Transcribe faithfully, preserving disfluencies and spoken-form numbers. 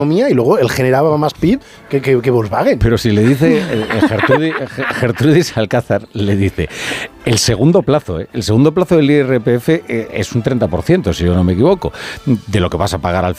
y luego él generaba más P I B que, que, que Volkswagen. Pero si le dice, eh, Gertrudis, Gertrudis Alcázar le dice, el segundo plazo, eh, el segundo plazo del I R P F eh, es un treinta por ciento, si yo no me equivoco, de lo que vas a pagar al final.